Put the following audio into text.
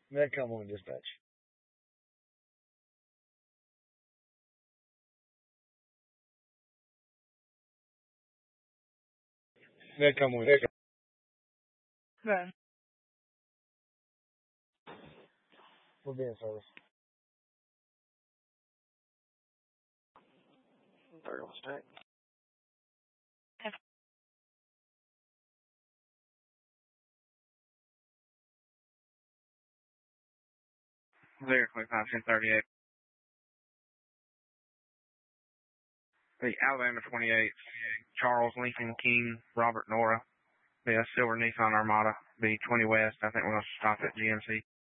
Medcom on dispatch. Medcom on dispatch. Good. We'll be in service. Third on stack. Clear, 25-1038. The Alabama 28, Charles Lincoln King, Robert Nora. The Silver Nissan Armada, the 20 West. I think we're going to stop at GMC.